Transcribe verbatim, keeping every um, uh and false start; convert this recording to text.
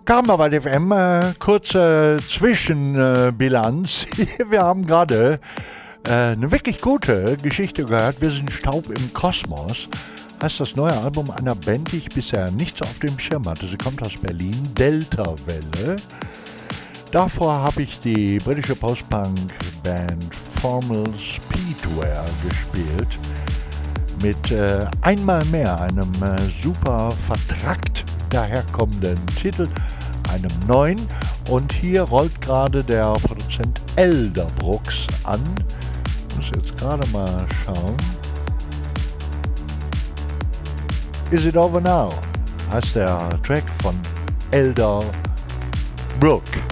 Karma F M, äh, kurze Zwischenbilanz. Äh, Wir haben gerade äh, eine wirklich gute Geschichte gehört. Wir sind Staub im Kosmos. Heißt das neue Album einer Band, die ich bisher nicht so auf dem Schirm hatte. Sie kommt aus Berlin, Delta Welle. Davor habe ich die britische Post-Punk-Band Formal Speedwear gespielt. Mit äh, einmal mehr einem äh, super vertrackt daherkommenden Titel, einem neuen. Und hier rollt gerade der Produzent Elderbrooks an. Ich muss jetzt gerade mal schauen. Is It Over Now heißt der Track von Elderbrook.